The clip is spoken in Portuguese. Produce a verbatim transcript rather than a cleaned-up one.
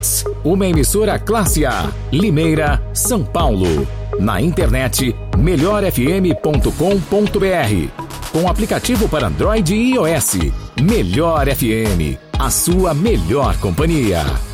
Uma emissora classe A, Limeira, São Paulo. Na internet, melhor f m ponto com ponto b r. Com aplicativo para Android e iOS. Melhor F M, a sua melhor companhia.